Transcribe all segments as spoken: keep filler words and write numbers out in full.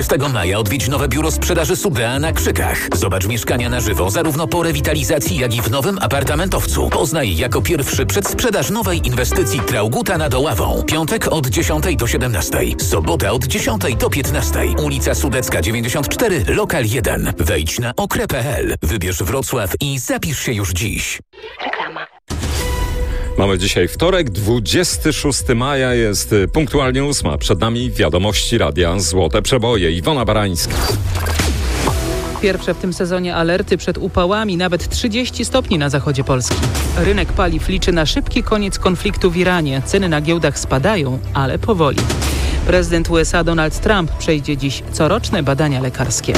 tego maja odwiedź nowe biuro sprzedaży Subea na Krzykach. Zobacz mieszkania na żywo, zarówno po rewitalizacji, jak i w nowym apartamentowcu. Poznaj jako pierwszy przedsprzedaż nowej inwestycji Trauguta nad Oławą. Piątek od dziesiątej do siedemnastej. Sobota od dziesiątej do piętnastej. Ulica Sudecka dziewięćdziesiąt cztery, lokal jeden. Wejdź na okre kropka pe el. Wybierz Wrocław i zapisz się już dziś. Reklama. Mamy dzisiaj wtorek, dwudziestego szóstego maja, jest punktualnie ósma. Przed nami wiadomości radia Złote Przeboje. Iwona Barańska. Pierwsze w tym sezonie alerty przed upałami, nawet trzydzieści stopni na zachodzie Polski. Rynek paliw liczy na szybki koniec konfliktu w Iranie. Ceny na giełdach spadają, ale powoli. Prezydent U S A Donald Trump przejdzie dziś coroczne badania lekarskie.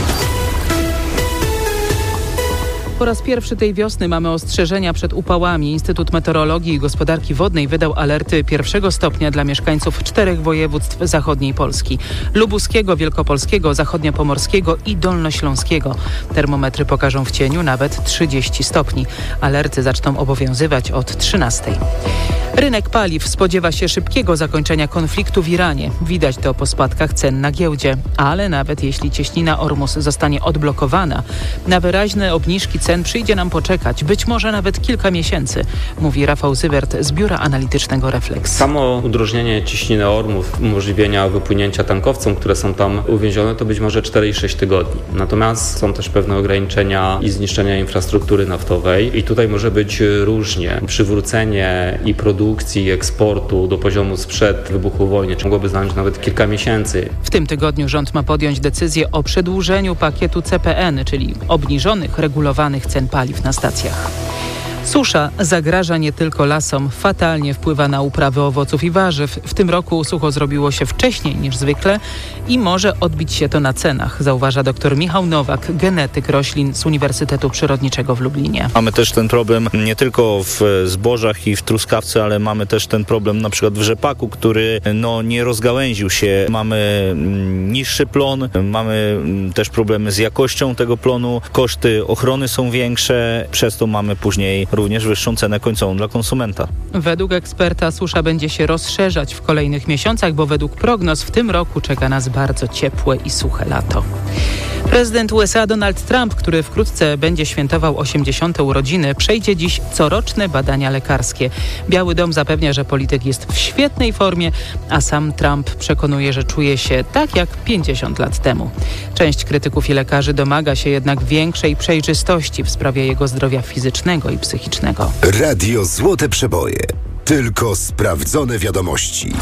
Po raz pierwszy tej wiosny mamy ostrzeżenia przed upałami. Instytut Meteorologii i Gospodarki Wodnej wydał alerty pierwszego stopnia dla mieszkańców czterech województw zachodniej Polski: lubuskiego, wielkopolskiego, zachodniopomorskiego i dolnośląskiego. Termometry pokażą w cieniu nawet trzydzieści stopni. Alerty zaczną obowiązywać od trzynastej. Rynek paliw spodziewa się szybkiego zakończenia konfliktu w Iranie. Widać to po spadkach cen na giełdzie. Ale nawet jeśli cieśnina Ormus zostanie odblokowana, na wyraźne obniżki cen przyjdzie nam poczekać, być może nawet kilka miesięcy, mówi Rafał Zywert z Biura Analitycznego Refleks. Samo udrożnienie cieśniny Ormus, umożliwienia wypłynięcia tankowcom, które są tam uwięzione, to być może cztery i sześć tygodni. Natomiast są też pewne ograniczenia i zniszczenia infrastruktury naftowej i tutaj może być różnie. Przywrócenie i produkcji produkcji i eksportu do poziomu sprzed wybuchu wojny mogłoby zająć nawet kilka miesięcy. W tym tygodniu rząd ma podjąć decyzję o przedłużeniu pakietu C P N, czyli obniżonych, regulowanych cen paliw na stacjach. Susza zagraża nie tylko lasom, fatalnie wpływa na uprawy owoców i warzyw. W tym roku sucho zrobiło się wcześniej niż zwykle i może odbić się to na cenach, zauważa dr Michał Nowak, genetyk roślin z Uniwersytetu Przyrodniczego w Lublinie. Mamy też ten problem nie tylko w zbożach i w truskawce, ale mamy też ten problem na przykład w rzepaku, który no, nie rozgałęził się. Mamy niższy plon, mamy też problemy z jakością tego plonu, koszty ochrony są większe, przez to mamy później również wyższą cenę końcową dla konsumenta. Według eksperta susza będzie się rozszerzać w kolejnych miesiącach, bo według prognoz w tym roku czeka nas bardzo ciepłe i suche lato. Prezydent U S A Donald Trump, który wkrótce będzie świętował osiemdziesiąte urodziny, przejdzie dziś coroczne badania lekarskie. Biały Dom zapewnia, że polityk jest w świetnej formie, a sam Trump przekonuje, że czuje się tak jak pięćdziesiąt lat temu. Część krytyków i lekarzy domaga się jednak większej przejrzystości w sprawie jego zdrowia fizycznego i psychicznego. Radio Złote Przeboje. Tylko sprawdzone wiadomości.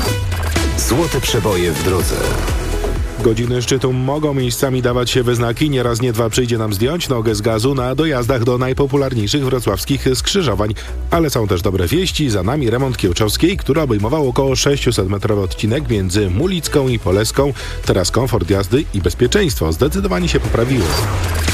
Złote Przeboje w drodze. Godziny szczytu mogą miejscami dawać się we znaki. Nieraz nie dwa przyjdzie nam zdjąć nogę z gazu na dojazdach do najpopularniejszych wrocławskich skrzyżowań. Ale są też dobre wieści. Za nami remont Kiełczowskiej, który obejmował około sześciusetmetrowy odcinek między Mulicką i Poleską. Teraz komfort jazdy i bezpieczeństwo zdecydowanie się poprawiły.